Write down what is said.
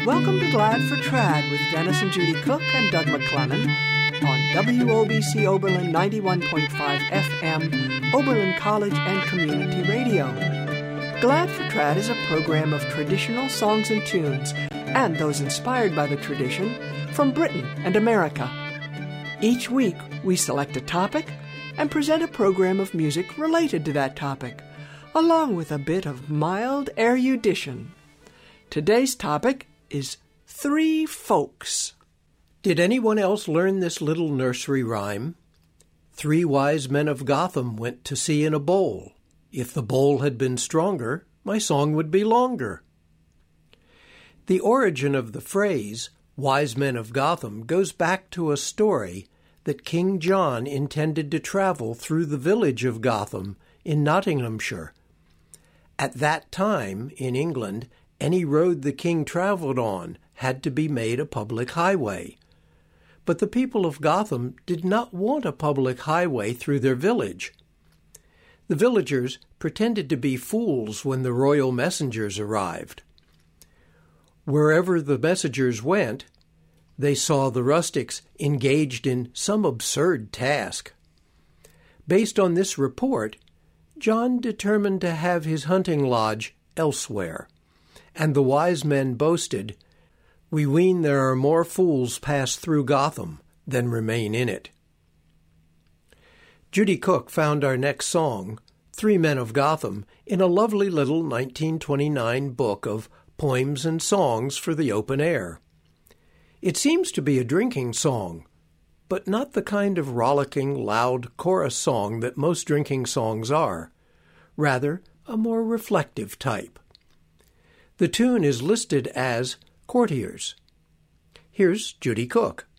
Welcome to Glad for Trad with Dennis and Judy Cook and Doug McClellan on WOBC Oberlin 91.5 FM, Oberlin College and Community Radio. Glad for Trad is a program of traditional songs and tunes, and those inspired by the tradition, from Britain and America. Each week, we select a topic and present a program of music related to that topic, along with a bit of mild erudition. Today's topic is Three Folks. Did anyone else learn this little nursery rhyme? 3 wise men of Gotham went to sea in a bowl. If the bowl had been stronger, my song would be longer. The origin of the phrase, wise men of Gotham, goes back to a story that King John intended to travel through the village of Gotham in Nottinghamshire. At that time, in England, any road the king traveled on had to be made a public highway. But the people of Gotham did not want a public highway through their village. The villagers pretended to be fools when the royal messengers arrived. Wherever the messengers went, they saw the rustics engaged in some absurd task. Based on this report, John determined to have his hunting lodge elsewhere. And the wise men boasted, "We ween there are more fools pass through Gotham than remain in it." Judy Cook found our next song, 3 Men of Gotham, in a lovely little 1929 book of poems and songs for the open air. It seems to be a drinking song, but not the kind of rollicking, loud chorus song that most drinking songs are. Rather, a more reflective type. The tune is listed as Courtiers. Here's Judy Cook.